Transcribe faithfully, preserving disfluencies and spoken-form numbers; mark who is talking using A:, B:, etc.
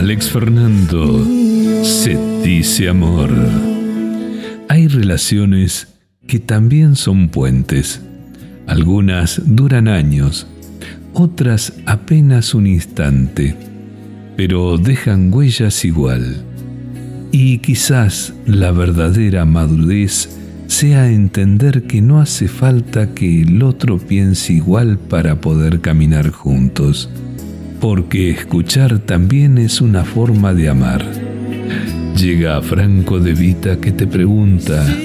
A: Alex Fernando se dice amor. Hay relaciones que también son puentes. Algunas duran años, otras apenas un instante, pero dejan huellas igual. Y quizás la verdadera madurez sea entender que no hace falta que el otro piense igual para poder caminar juntos, porque escuchar también es una forma de amar. Llega Franco De Vita que te pregunta: